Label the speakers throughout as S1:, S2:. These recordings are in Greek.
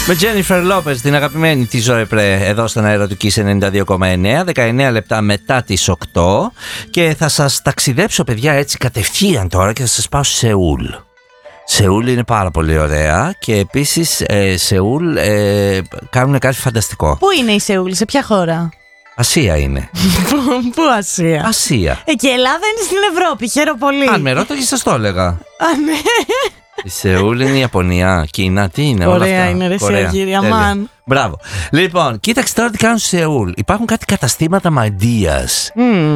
S1: Με Τζένιφερ Λόπες, την αγαπημένη τη Ζωέ Πρέ, εδώ στον αέρα του Kiss 92,9, 19 λεπτά μετά τις 8. Και θα σας ταξιδέψω, παιδιά, έτσι κατευθείαν τώρα και θα σας πάω σε Σεούλ. Σεούλ είναι πάρα πολύ ωραία και επίσης Σεούλ κάνουν κάτι φανταστικό.
S2: Πού είναι η Σεούλ, σε ποια χώρα?
S1: Ασία είναι.
S2: Πού Ασία?
S1: Ασία.
S2: Και η Ελλάδα είναι στην Ευρώπη, χαίρομαι πολύ.
S1: Αν με ρώταγες σας το έλεγα.
S2: Α, ναι.
S1: Η Σεούλ είναι η Ιαπωνία, Κίνα, τι είναι όλα αυτά.
S2: Ωραία είναι ρε Σεαγύρι, αμάν.
S1: Μπράβο. Λοιπόν, κοίταξε τώρα τι κάνουν στη Σεούλ. Υπάρχουν κάτι καταστήματα μαντίας.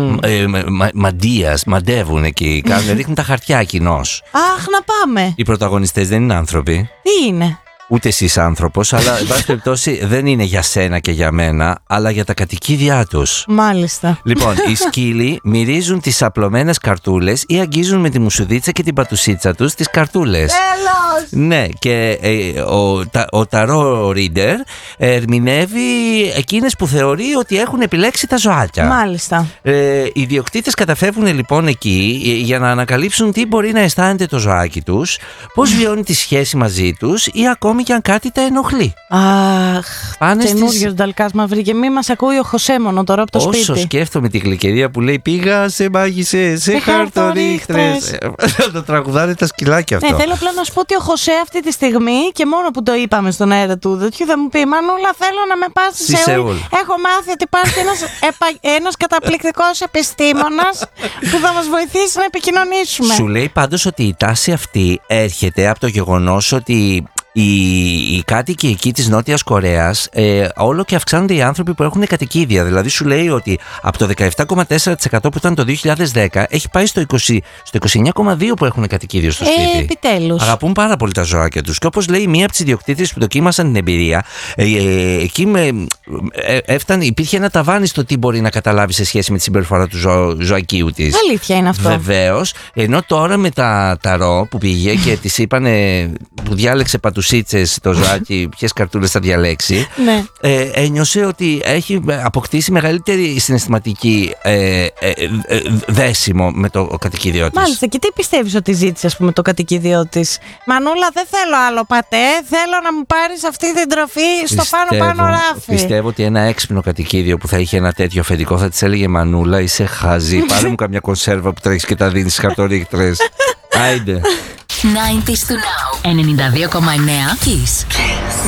S1: Μαντεύουν εκεί. Ρίχνουν τα χαρτιά κοινώς.
S2: Αχ, να πάμε.
S1: Οι πρωταγωνιστές δεν είναι άνθρωποι.
S2: Τι είναι?
S1: Ούτε εσείς άνθρωπος, αλλά εν πάση περιπτώσει δεν είναι για σένα και για μένα, αλλά για τα κατοικίδια τους.
S2: Μάλιστα.
S1: Λοιπόν, οι σκύλοι μυρίζουν τις απλωμένες καρτούλες ή αγγίζουν με τη μουσουδίτσα και την πατουσίτσα τους τις καρτούλες.
S2: Τέλος!
S1: Ναι, και ο ταρό reader ερμηνεύει εκείνες που θεωρεί ότι έχουν επιλέξει τα ζωάκια.
S2: Μάλιστα.
S1: Οι ιδιοκτήτες καταφεύγουν λοιπόν εκεί για να ανακαλύψουν τι μπορεί να αισθάνεται το ζωάκι τους, πώς βιώνει τη σχέση μαζί τους ή ακόμη και αν κάτι τα ενοχλεί.
S2: Αχ, καινούριος Νταλκάς βρήκε. Μη μας ακούει ο Χωσέ μόνο τώρα από το σπίτι.
S1: Όσο σκέφτομαι τη γλυκερία που λέει πήγα σε μάγισσες, σε χαρτορίχτρες. Το τραγουδάνε τα σκυλάκια αυτό.
S2: Ναι, θέλω απλά να σου πω ότι ο Χωσέ αυτή τη στιγμή και μόνο που το είπαμε στον αέρα του δοτιού θα μου πει Μανούλα, θέλω να με πας στη Σεούλ. Έχω μάθει ότι υπάρχει ένας καταπληκτικός επιστήμονας που θα μας βοηθήσει να επικοινωνήσουμε.
S1: Σου λέει πάντως ότι η τάση αυτή έρχεται από το γεγονός ότι οι κάτοικοι εκεί της Νότιας Κορέας όλο και αυξάνονται οι άνθρωποι που έχουν κατοικίδια. Δηλαδή σου λέει ότι από το 17,4% που ήταν το 2010 έχει πάει στο 29,2% που έχουν κατοικίδιο στο σπίτι.
S2: Επιτέλους.
S1: Αγαπούν πάρα πολύ τα ζωάκια τους. Και όπως λέει μία από τις ιδιοκτήτες που δοκίμασαν την εμπειρία, εκεί υπήρχε ένα ταβάνι στο τι μπορεί να καταλάβει σε σχέση με τη συμπεριφορά του ζωακίου της.
S2: Αλήθεια είναι αυτό.
S1: Βεβαίως. Ενώ τώρα με τα ταρό που πήγε και της είπανε που διάλεξε πατουσίτσες το ζωάκι, ποιες καρτούλες θα διαλέξει,
S2: ναι.
S1: Ένιωσε ότι έχει αποκτήσει μεγαλύτερη συναισθηματική δέσιμο με το κατοικίδιό της.
S2: Μάλιστα, και τι πιστεύεις ότι ζήτησε, ας πούμε, το κατοικίδιό της? Μανούλα, δεν θέλω άλλο πατέ, θέλω να μου πάρεις αυτή την τροφή στο πάνω ράφι.
S1: Πιστεύω ότι ένα έξυπνο κατοικίδιο που θα είχε ένα τέτοιο αφεντικό θα της έλεγε Μανούλα, είσαι χαζή, πάρε μου καμιά κονσέρβα που τρέχεις και τα δίνεις στις χαρτορίχτρες. Άιντε.
S3: 90s to now. 92,9 Kiss.